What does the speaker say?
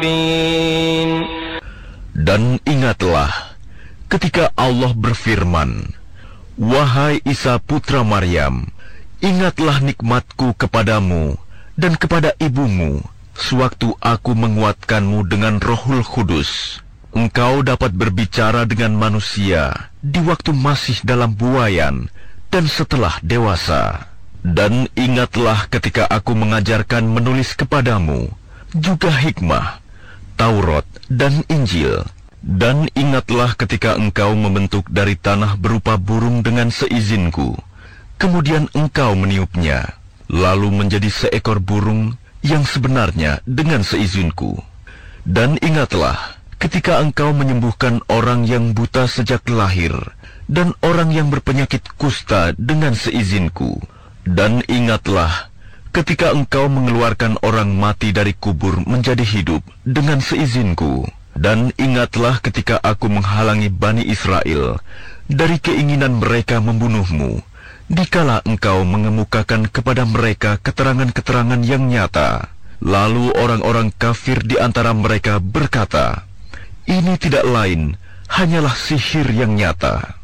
Dan ingatlah ketika Allah berfirman, "Wahai Isa putra Maryam, ingatlah nikmatku kepadamu dan kepada ibumu, sewaktu aku menguatkanmu dengan Rohul Kudus. Engkau dapat berbicara dengan manusia di waktu masih dalam buayan dan setelah dewasa. Dan ingatlah ketika aku mengajarkan menulis kepadamu, juga hikmah, Taurat dan Injil. Dan ingatlah ketika engkau membentuk dari tanah berupa burung dengan seizinku, kemudian engkau meniupnya, lalu menjadi seekor burung yang sebenarnya dengan seizinku. Dan ingatlah ketika engkau menyembuhkan orang yang buta sejak lahir, dan orang yang berpenyakit kusta dengan seizinku. Dan ingatlah ketika engkau mengeluarkan orang mati dari kubur menjadi hidup dengan seizinku. Dan ingatlah ketika aku menghalangi Bani Israel dari keinginan mereka membunuhmu, dikala engkau mengemukakan kepada mereka keterangan-keterangan yang nyata. Lalu orang-orang kafir di antara mereka berkata, ini tidak lain, hanyalah sihir yang nyata."